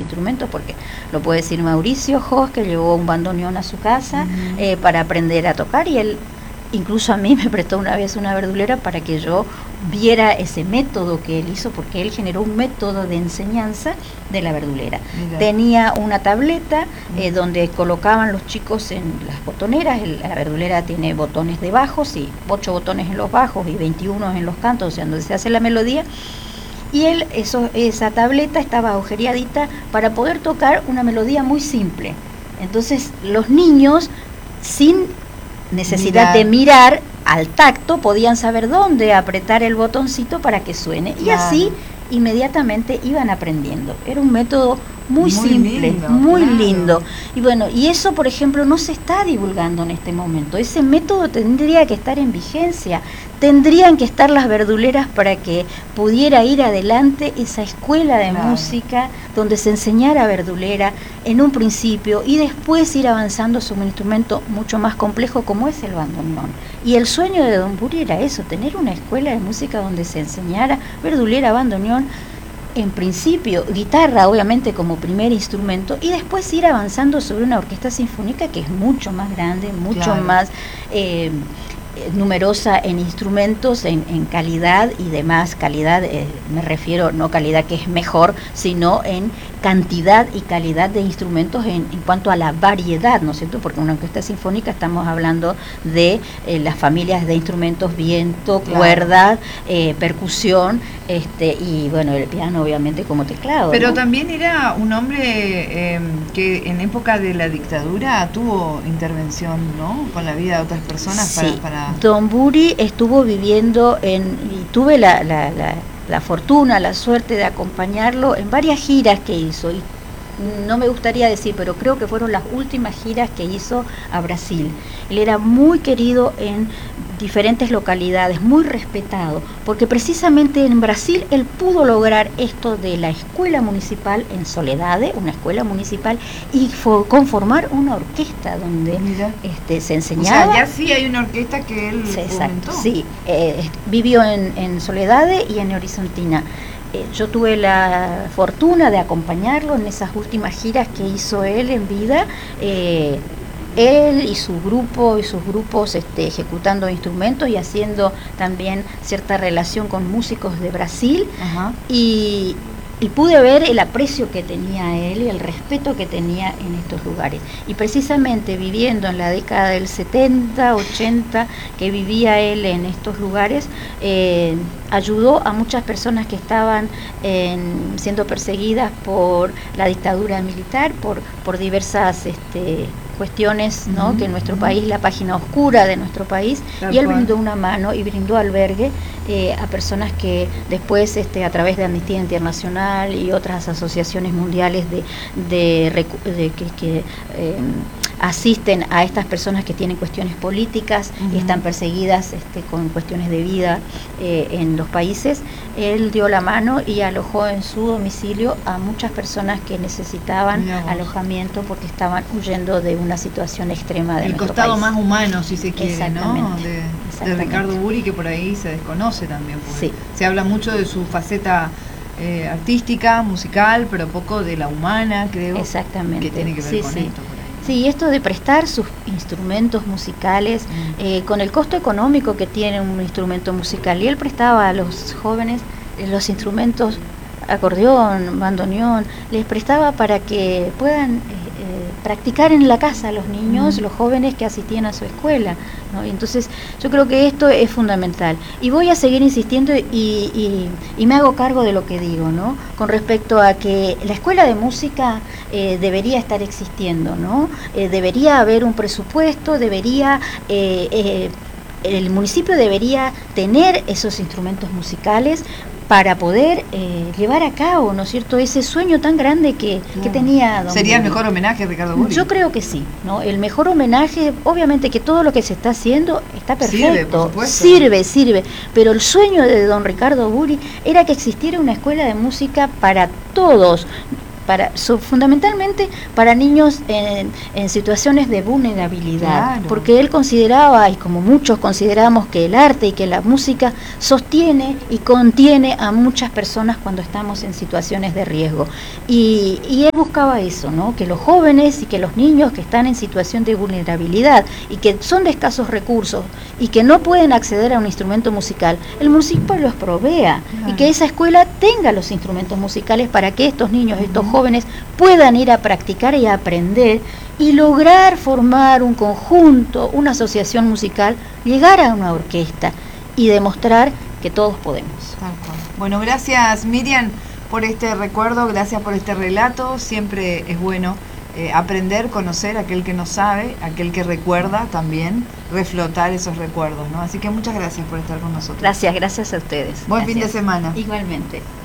instrumentos, porque lo puede decir Mauricio Jos, que llevó un bandoneón a su casa para aprender a tocar, y él incluso a mí me prestó una vez una verdulera para que yo viera ese método que él hizo, porque él generó un método de enseñanza de la verdulera. Mira. Tenía una tableta donde colocaban los chicos en las botoneras. La verdulera tiene botones de bajos, y 8 botones en los bajos y 21 en los cantos, o sea, donde se hace la melodía. Y él, esa tableta estaba agujereadita para poder tocar una melodía muy simple. Entonces los niños, sin necesidad de mirar, al tacto podían saber dónde apretar el botoncito para que suene, y así inmediatamente iban aprendiendo. Era un método muy simple, lindo, muy lindo. Y bueno, y eso, por ejemplo, no se está divulgando en este momento. Ese método tendría que estar en vigencia. Tendrían que estar las verduleras para que pudiera ir adelante esa escuela de música donde se enseñara verdulera en un principio, y después ir avanzando sobre un instrumento mucho más complejo como es el bandoneón. Y el sueño de Don Buri era eso, tener una escuela de música donde se enseñara verdulera, bandoneón, en principio guitarra obviamente como primer instrumento, y después ir avanzando sobre una orquesta sinfónica que es mucho más grande, mucho más numerosa en instrumentos, en calidad y demás. Calidad, me refiero no calidad que es mejor, sino en cantidad y calidad de instrumentos en cuanto a la variedad, ¿no es cierto? Porque en una orquesta sinfónica estamos hablando de las familias de instrumentos: viento, cuerdas, percusión, y bueno, el piano obviamente como teclado. Pero ¿no? También era un hombre que en época de la dictadura tuvo intervención, ¿no?, con la vida de otras personas. Sí. para... Don Buri estuvo viviendo y tuve la fortuna, la suerte de acompañarlo en varias giras que hizo, y no me gustaría decir, pero creo que fueron las últimas giras que hizo a Brasil. Él era muy querido en diferentes localidades, muy respetado, porque precisamente en Brasil él pudo lograr esto de la escuela municipal en Soledade, una escuela municipal, y conformar una orquesta donde se enseñaba. O sea, ya sí hay una orquesta que él exacto, sí, vivió en Soledade y en Horizontina. Yo tuve la fortuna de acompañarlo en esas últimas giras que hizo él en vida, él y su grupo y sus grupos ejecutando instrumentos y haciendo también cierta relación con músicos de Brasil. Y pude ver el aprecio que tenía él y el respeto que tenía en estos lugares. Y precisamente viviendo en la década del 70, 80, que vivía él en estos lugares, ayudó a muchas personas que estaban siendo perseguidas por la dictadura militar, por diversas cuestiones, ¿no?, que en nuestro país, la página oscura de nuestro país, y él brindó una mano y brindó albergue a personas que después, a través de Amnistía Internacional y otras asociaciones mundiales que asisten a estas personas que tienen cuestiones políticas y están perseguidas con cuestiones de vida en los países. Él dio la mano y alojó en su domicilio a muchas personas que necesitaban alojamiento porque estaban huyendo de una situación extrema de nuestro país. El costado más humano, si se quiere, ¿no?, de Ricardo Buri, que por ahí se desconoce también. Sí. Se habla mucho de su faceta artística, musical, pero poco de la humana, creo. Exactamente. Que tiene que ver con esto. Sí, esto de prestar sus instrumentos musicales, con el costo económico que tiene un instrumento musical, y él prestaba a los jóvenes los instrumentos, acordeón, bandoneón, les prestaba para que puedan practicar en la casa los niños, los jóvenes que asistían a su escuela, ¿no? Y entonces yo creo que esto es fundamental, y voy a seguir insistiendo y me hago cargo de lo que digo, ¿no?, con respecto a que la escuela de música debería estar existiendo, ¿no? Debería haber un presupuesto, el municipio debería tener esos instrumentos musicales para poder llevar a cabo, ¿no es cierto?, ese sueño tan grande que tenía don ¿Sería Buri. el mejor homenaje a Ricardo Buri? Yo creo que sí, ¿no? El mejor homenaje, obviamente que todo lo que se está haciendo está perfecto, sirve, pero el sueño de don Ricardo Buri era que existiera una escuela de música para todos. fundamentalmente para niños en situaciones de vulnerabilidad, claro. Porque él consideraba, y como muchos consideramos, que el arte y que la música sostiene y contiene a muchas personas cuando estamos en situaciones de riesgo. Y él buscaba eso, ¿no? Que los jóvenes y que los niños que están en situación de vulnerabilidad y que son de escasos recursos y que no pueden acceder a un instrumento musical, el municipio los provea, y que esa escuela tenga los instrumentos musicales para que estos niños, estos jóvenes puedan ir a practicar y a aprender y lograr formar un conjunto, una asociación musical, llegar a una orquesta y demostrar que todos podemos. Bueno, gracias Miriam por este recuerdo, gracias por este relato. Siempre es bueno aprender, conocer a aquel que no sabe, aquel que recuerda también, reflotar esos recuerdos, ¿no? Así que muchas gracias por estar con nosotros. Gracias a ustedes. Buen fin de semana. Igualmente.